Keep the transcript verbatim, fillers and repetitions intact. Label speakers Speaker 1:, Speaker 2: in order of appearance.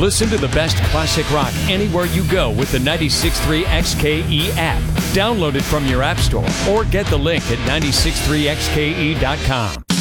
Speaker 1: Listen to the best classic rock anywhere you go with the ninety-six point three X K E app. Download it from your app store or get the link at nine six three X K E dot com.